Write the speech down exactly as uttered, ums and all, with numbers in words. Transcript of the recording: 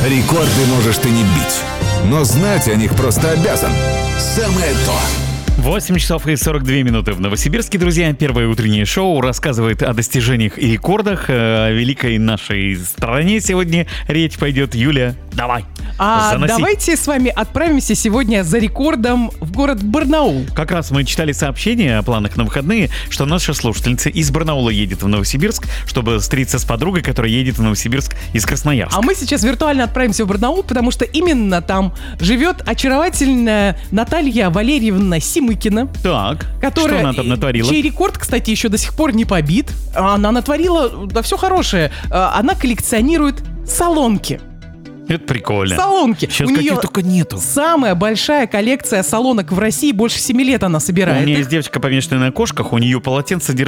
Рекорды можешь ты не бить, но знать о них просто обязан. Самое то. восемь часов и сорок две минуты в Новосибирске, друзья. Первое утреннее шоу рассказывает о достижениях и рекордах. О великой нашей стране сегодня речь пойдет. Юля, давай, А заноси. давайте с вами отправимся сегодня за рекордом в город Барнаул. Как раз мы читали сообщение о планах на выходные, что наша слушательница из Барнаула едет в Новосибирск, чтобы встретиться с подругой, которая едет в Новосибирск из Красноярска. А мы сейчас виртуально отправимся в Барнаул, потому что именно там живет очаровательная Наталья Валерьевна Симыкина. Так, Которая, что она там натворила? Чей рекорд, кстати, еще до сих пор не побит. Она натворила, да, все хорошее. Она коллекционирует салонки. Это прикольно. Салонки. Сейчас У каких нее только нету. самая большая коллекция салонок в России. Больше семи лет она У собирает меня их. есть девочка, помешанная на кошках, у нее полотенце